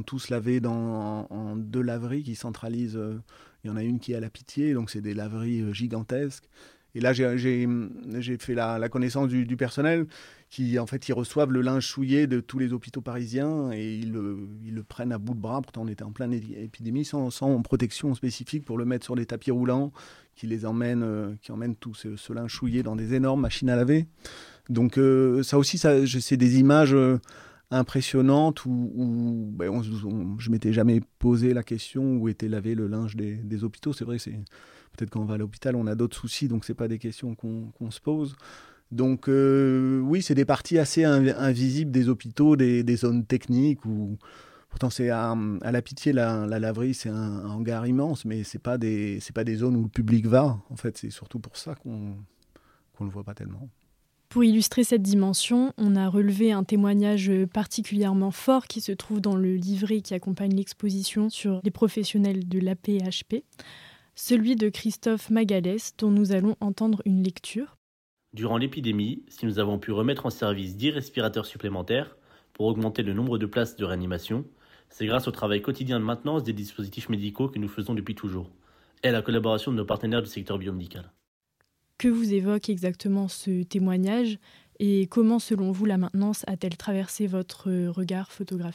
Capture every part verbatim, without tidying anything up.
tous lavés dans, en, en deux laveries qui centralisent. Euh, il y en a une qui est à la Pitié, donc c'est des laveries euh, gigantesques. Et là, j'ai, j'ai, j'ai fait la, la connaissance du, du personnel qui, en fait, ils reçoivent le linge souillé de tous les hôpitaux parisiens et ils le, ils le prennent à bout de bras. Pourtant, on était en pleine épidémie, sans, sans protection spécifique pour le mettre sur des tapis roulants qui les emmènent, euh, qui emmènent tout ce, ce linge souillé dans des énormes machines à laver. Donc, euh, ça aussi, ça, c'est des images euh, impressionnantes où, où ben, on, on, je ne m'étais jamais posé la question où était lavé le linge des, des hôpitaux. C'est vrai, c'est... Peut-être quand on va à l'hôpital, on a d'autres soucis, donc ce n'est pas des questions qu'on, qu'on se pose. Donc euh, oui, c'est des parties assez inv- invisibles des hôpitaux, des, des zones techniques. Où, pourtant, c'est à, à la Pitié, la, la laverie, c'est un, un hangar immense, mais ce n'est pas, pas des zones où le public va. En fait, c'est surtout pour ça qu'on ne le voit pas tellement. Pour illustrer cette dimension, on a relevé un témoignage particulièrement fort qui se trouve dans le livret qui accompagne l'exposition sur les professionnels de l'A P H P. Celui de Christophe Magalès, dont nous allons entendre une lecture. Durant l'épidémie, si nous avons pu remettre en service dix respirateurs supplémentaires pour augmenter le nombre de places de réanimation, c'est grâce au travail quotidien de maintenance des dispositifs médicaux que nous faisons depuis toujours, et à la collaboration de nos partenaires du secteur biomédical. Que vous évoque exactement ce témoignage et comment, selon vous, la maintenance a-t-elle traversé votre regard photographique ?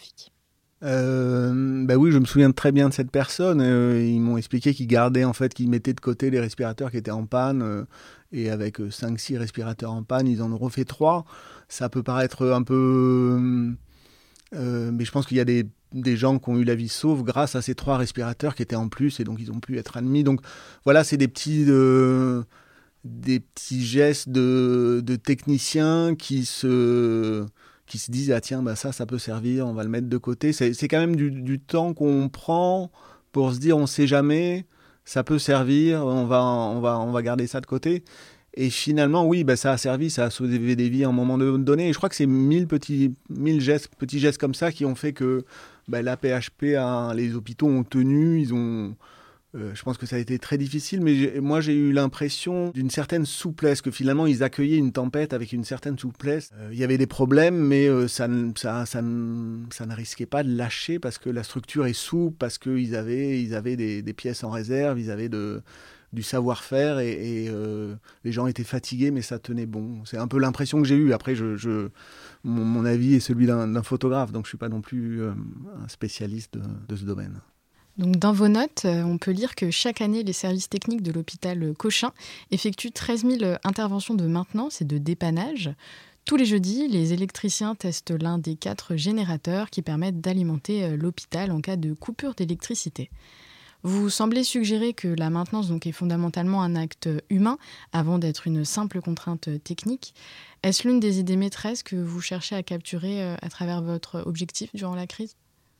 Euh, bah oui, je me souviens très bien de cette personne. Euh, ils m'ont expliqué qu'ils gardaient, en fait, qu'ils mettaient de côté les respirateurs qui étaient en panne. Euh, et avec cinq six respirateurs en panne, ils en ont refait trois. Ça peut paraître un peu... Euh, mais je pense qu'il y a des, des gens qui ont eu la vie sauve grâce à ces trois respirateurs qui étaient en plus. Et donc, ils ont pu être admis. Donc, voilà, c'est des petits... Euh, des petits gestes de, de techniciens qui se... qui se disent ah tiens bah ça ça peut servir, on va le mettre de côté. C'est, c'est quand même du, du temps qu'on prend pour se dire on sait jamais, ça peut servir, on va on va on va garder ça de côté. Et finalement oui bah ça a servi, ça a sauvé des vies à un moment donné. Et je crois que c'est mille petits mille gestes petits gestes comme ça qui ont fait que bah, l'A P H P, hein, les hôpitaux ont tenu, ils ont Euh, je pense que ça a été très difficile, mais j'ai, moi j'ai eu l'impression d'une certaine souplesse, que finalement ils accueillaient une tempête avec une certaine souplesse. Euh, il y avait des problèmes, mais euh, ça, ça, ça, ça ne risquait pas de lâcher parce que la structure est souple, parce qu'ils avaient, ils avaient des, des pièces en réserve, ils avaient de, du savoir-faire et, et euh, les gens étaient fatigués, mais ça tenait bon. C'est un peu l'impression que j'ai eue. Après, je, je, mon, mon avis est celui d'un, d'un photographe, donc je ne suis pas non plus euh, un spécialiste de, de ce domaine. Donc, dans vos notes, on peut lire que chaque année, les services techniques de l'hôpital Cochin effectuent treize mille interventions de maintenance et de dépannage. Tous les jeudis, les électriciens testent l'un des quatre générateurs qui permettent d'alimenter l'hôpital en cas de coupure d'électricité. Vous semblez suggérer que la maintenance donc, est fondamentalement un acte humain avant d'être une simple contrainte technique. Est-ce l'une des idées maîtresses que vous cherchez à capturer à travers votre objectif durant la crise ?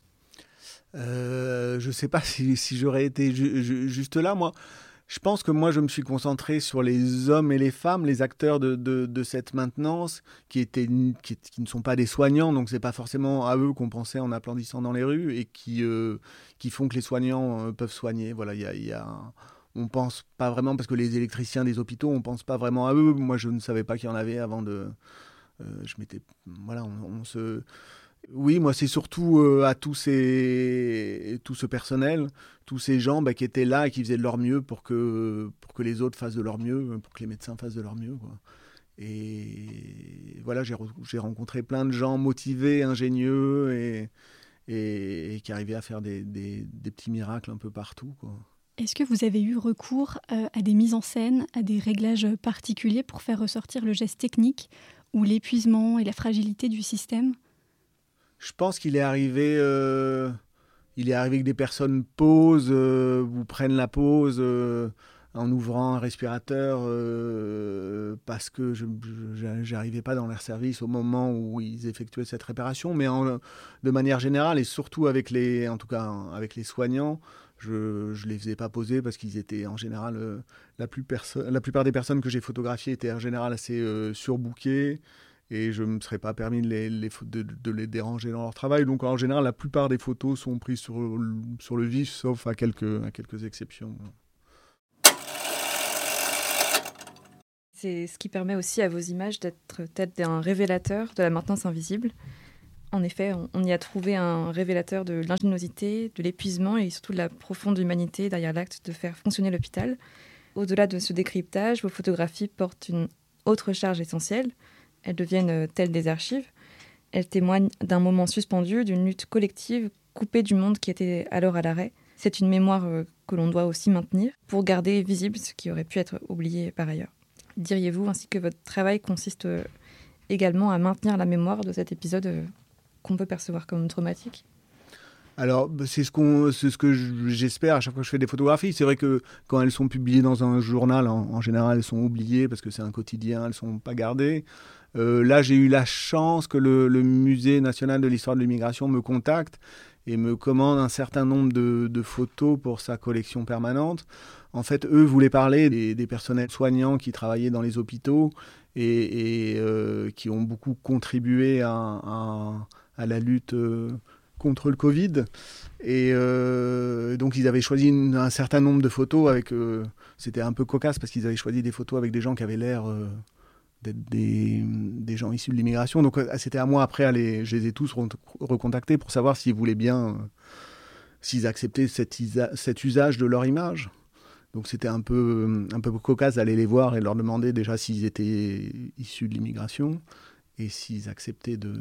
Euh, je ne sais pas si, si j'aurais été ju- ju- juste là, moi. Je pense que moi, je me suis concentré sur les hommes et les femmes, les acteurs de, de, de cette maintenance, qui, étaient, qui, qui ne sont pas des soignants, donc ce n'est pas forcément à eux qu'on pensait en applaudissant dans les rues, et qui, euh, qui font que les soignants euh, peuvent soigner. Voilà, y a, y a, on ne pense pas vraiment, parce que les électriciens des hôpitaux, on ne pense pas vraiment à eux. Moi, je ne savais pas qu'il y en avait avant de... Euh, je m'étais... Voilà, on, on se... Oui, moi, c'est surtout euh, à tous ces, tout ce personnel, tous ces gens bah, qui étaient là et qui faisaient de leur mieux pour que, pour que les autres fassent de leur mieux, pour que les médecins fassent de leur mieux, quoi. Et voilà, j'ai, re- j'ai rencontré plein de gens motivés, ingénieux et, et, et qui arrivaient à faire des, des, des petits miracles un peu partout, quoi. Est-ce que vous avez eu recours euh, à des mises en scène, à des réglages particuliers pour faire ressortir le geste technique ou l'épuisement et la fragilité du système ? Je pense qu'il est arrivé, euh, il est arrivé que des personnes posent euh, ou prennent la pause euh, en ouvrant un respirateur euh, parce que je n'arrivais pas dans leur service au moment où ils effectuaient cette réparation. Mais en, de manière générale, et surtout avec les, en tout cas avec les soignants, je ne les faisais pas poser parce qu'ils étaient en général, euh, la, plus perso- la plupart des personnes que j'ai photographiées étaient en général assez euh, surbookées. Et je ne me serais pas permis de les, les, de, de les déranger dans leur travail. Donc en général, la plupart des photos sont prises sur, sur le vif, sauf à quelques, à quelques exceptions. C'est ce qui permet aussi à vos images d'être peut-être un révélateur de la maintenance invisible. En effet, on, on y a trouvé un révélateur de l'ingéniosité, de l'épuisement et surtout de la profonde humanité derrière l'acte de faire fonctionner l'hôpital. Au-delà de ce décryptage, vos photographies portent une autre charge essentielle. Elles deviennent euh, telles des archives. Elles témoignent d'un moment suspendu, d'une lutte collective coupée du monde qui était alors à l'arrêt. C'est une mémoire euh, que l'on doit aussi maintenir pour garder visible ce qui aurait pu être oublié par ailleurs. Diriez-vous ainsi que votre travail consiste euh, également à maintenir la mémoire de cet épisode euh, qu'on peut percevoir comme traumatique ? Alors, c'est ce, qu'on, c'est ce que j'espère à chaque fois que je fais des photographies. C'est vrai que quand elles sont publiées dans un journal, en, en général, elles sont oubliées parce que c'est un quotidien, elles ne sont pas gardées. Euh, là, j'ai eu la chance que le, le Musée national de l'histoire de l'immigration me contacte et me commande un certain nombre de, de photos pour sa collection permanente. En fait, eux voulaient parler des, des personnels soignants qui travaillaient dans les hôpitaux et, et euh, qui ont beaucoup contribué à, à, à la lutte euh, contre le Covid. Et euh, donc, ils avaient choisi une, un certain nombre de photos avec... Euh, c'était un peu cocasse parce qu'ils avaient choisi des photos avec des gens qui avaient l'air... Euh, d'être des, des gens issus de l'immigration. Donc, c'était à moi, après, à les, je les ai tous recontactés pour savoir s'ils voulaient bien, euh, s'ils acceptaient cet, isa- cet usage de leur image. Donc, c'était un peu, un peu cocasse d'aller les voir et leur demander déjà s'ils étaient issus de l'immigration et s'ils acceptaient de...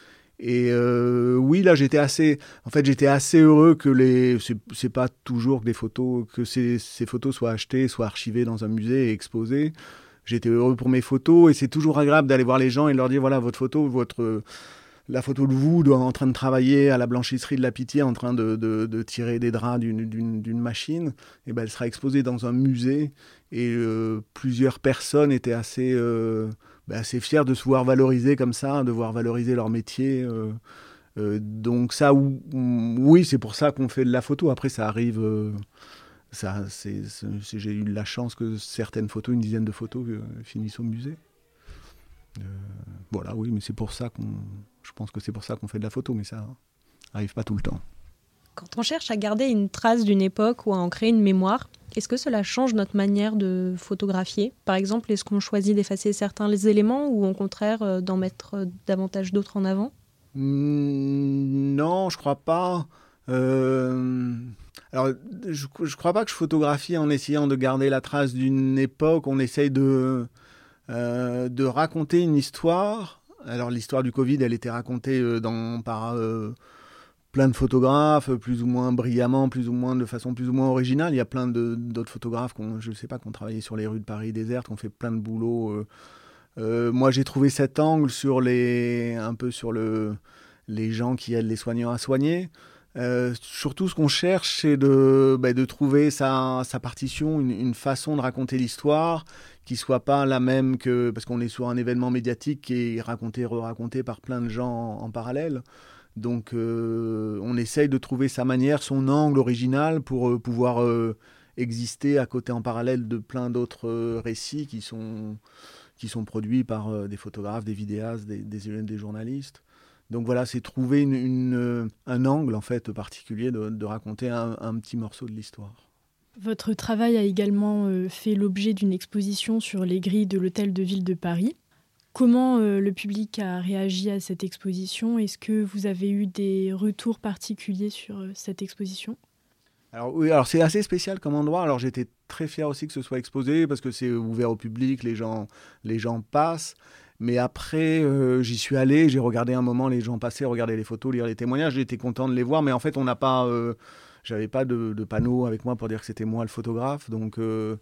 Et euh, oui, là, j'étais assez... En fait, j'étais assez heureux que les... C'est, c'est pas toujours que des photos... Que ces, ces photos soient achetées, soient archivées dans un musée et exposées. J'étais heureux pour mes photos et c'est toujours agréable d'aller voir les gens et de leur dire voilà votre photo, votre, la photo de vous en train de travailler à la blanchisserie de la Pitié, en train de, de, de tirer des draps d'une, d'une, d'une machine, et ben elle sera exposée dans un musée et euh, plusieurs personnes étaient assez, euh, ben assez fières de se voir valoriser comme ça, de voir valoriser leur métier. Euh, euh, donc ça, oui, c'est pour ça qu'on fait de la photo. Après, ça arrive... Euh, Ça, c'est, c'est, j'ai eu la chance que certaines photos, une dizaine de photos, euh, finissent au musée. Euh, voilà, oui, mais c'est pour ça qu'on, je pense que c'est pour ça qu'on fait de la photo, mais ça n'arrive pas tout le temps. Quand on cherche à garder une trace d'une époque ou à en créer une mémoire, est-ce que cela change notre manière de photographier ? Par exemple, est-ce qu'on choisit d'effacer certains éléments ou au contraire d'en mettre davantage d'autres en avant ? Mmh, non, je crois pas. Euh... Alors, je ne crois pas que je photographie en essayant de garder la trace d'une époque. On essaye de, euh, de raconter une histoire. Alors, l'histoire du Covid, elle était racontée euh, dans, par euh, plein de photographes, plus ou moins brillamment, plus ou moins de façon plus ou moins originale. Il y a plein de, d'autres photographes, qu'on, je ne sais pas, qui ont travaillé sur les rues de Paris désertes, qui ont fait plein de boulot. Euh, euh, moi, j'ai trouvé cet angle sur les, un peu sur le, les gens qui aident les soignants à soigner. Euh, surtout, ce qu'on cherche, c'est de, bah, de trouver sa, sa partition, une, une façon de raconter l'histoire qui soit pas la même que... Parce qu'on est sur un événement médiatique qui est raconté, re-raconté par plein de gens en, en parallèle. Donc, euh, on essaye de trouver sa manière, son angle original pour euh, pouvoir euh, exister à côté en parallèle de plein d'autres euh, récits qui sont, qui sont produits par euh, des photographes, des vidéastes, des, des, des journalistes. Donc voilà, c'est trouver une, une, un angle en fait particulier de, de raconter un, un petit morceau de l'histoire. Votre travail a également euh, fait l'objet d'une exposition sur les grilles de l'Hôtel de Ville de Paris. Comment euh, le public a réagi à cette exposition ? Est-ce que vous avez eu des retours particuliers sur euh, cette exposition ? Alors oui, alors c'est assez spécial comme endroit. Alors j'étais très fier aussi que ce soit exposé parce que c'est ouvert au public, les gens, les gens passent. Mais après, euh, j'y suis allé, j'ai regardé un moment les gens passer, regarder les photos, lire les témoignages. J'étais content de les voir, mais en fait, on n'a pas, euh, j'avais pas de, de panneau avec moi pour dire que c'était moi le photographe. Donc, euh,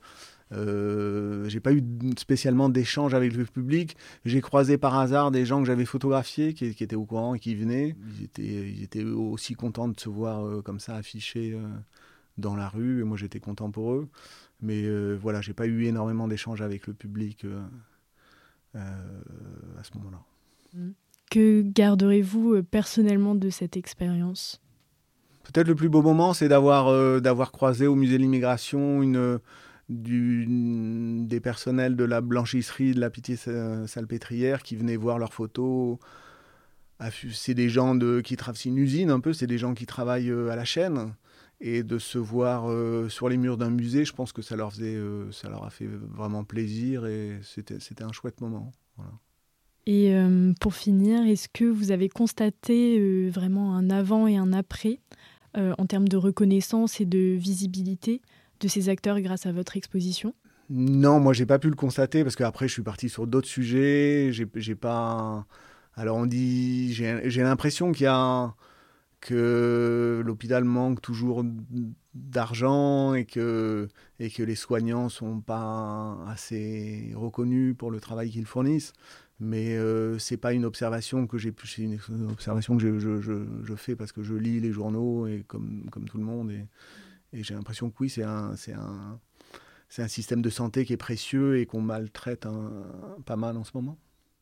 euh, j'ai pas eu spécialement d'échange avec le public. J'ai croisé par hasard des gens que j'avais photographiés, qui, qui étaient au courant et qui venaient. Ils étaient, ils étaient aussi contents de se voir euh, comme ça affichés euh, dans la rue. Et moi, j'étais content pour eux. Mais euh, voilà, j'ai pas eu énormément d'échanges avec le public. Euh, Euh, à ce moment-là. Que garderez-vous personnellement de cette expérience ? Peut-être le plus beau moment, c'est d'avoir, euh, d'avoir croisé au musée de l'immigration une, du, une, des personnels de la blanchisserie de la Pitié-Salpêtrière qui venaient voir leurs photos. C'est des gens de, qui travaillent, c'est une usine un peu, c'est des gens qui travaillent à la chaîne. Et de se voir euh, sur les murs d'un musée, je pense que ça leur, faisait, euh, ça leur a fait vraiment plaisir et c'était, c'était un chouette moment. Voilà. Et euh, pour finir, est-ce que vous avez constaté euh, vraiment un avant et un après euh, en termes de reconnaissance et de visibilité de ces acteurs grâce à votre exposition ? Non, moi j'ai pas pu le constater parce qu'après je suis parti sur d'autres sujets. J'ai, j'ai pas. Alors on dit, j'ai, j'ai l'impression qu'il y a que l'hôpital manque toujours d'argent et que et que les soignants sont pas assez reconnus pour le travail qu'ils fournissent. Mais euh, c'est pas une observation que j'ai, c'est une observation que je, je, je, je fais parce que je lis les journaux et comme comme tout le monde et, et j'ai l'impression que oui c'est un c'est un c'est un système de santé qui est précieux et qu'on maltraite un, pas mal en ce moment.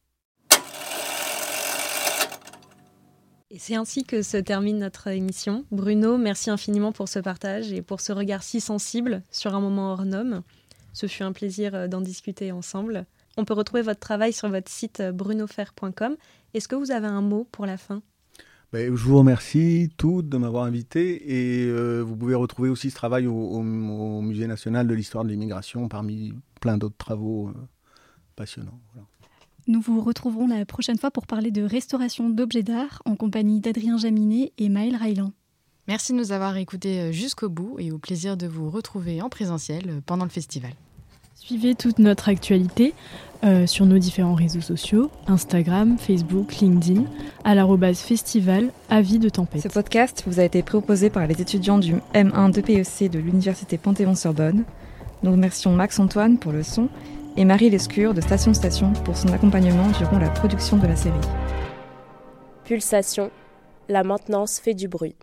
Et c'est ainsi que se termine notre émission. Bruno, merci infiniment pour ce partage et pour ce regard si sensible sur un moment hors norme. Ce fut un plaisir d'en discuter ensemble. On peut retrouver votre travail sur votre site brunofer point com. Est-ce que vous avez un mot pour la fin ? Ben, je vous remercie toutes de m'avoir invité et euh, vous pouvez retrouver aussi ce travail au, au, au Musée national de l'histoire de l'immigration parmi plein d'autres travaux euh, passionnants. Voilà. Nous vous retrouverons la prochaine fois pour parler de restauration d'objets d'art en compagnie d'Adrien Jaminet et Maëlle Raylan. Merci de nous avoir écoutés jusqu'au bout et au plaisir de vous retrouver en présentiel pendant le festival. Suivez toute notre actualité euh, sur nos différents réseaux sociaux, Instagram, Facebook, LinkedIn, à l'arobase festival Avis de Tempête. Ce podcast vous a été proposé par les étudiants du M un de P E C de l'Université Panthéon-Sorbonne. Nous remercions Max-Antoine pour le son et Marie Lescure de Station Station pour son accompagnement durant la production de la série. Pulsation, la maintenance fait du bruit.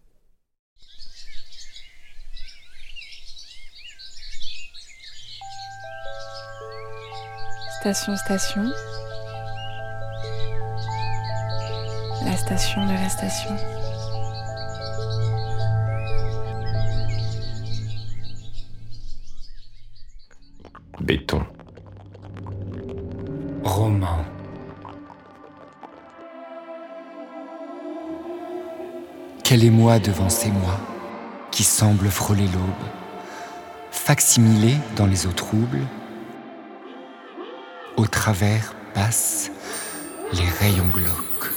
Station Station, la station de la station. Béton. Roman. Quel émoi devant ces mois qui semblent frôler l'aube, facsimilés dans les eaux troubles, au travers passent les rayons glauques.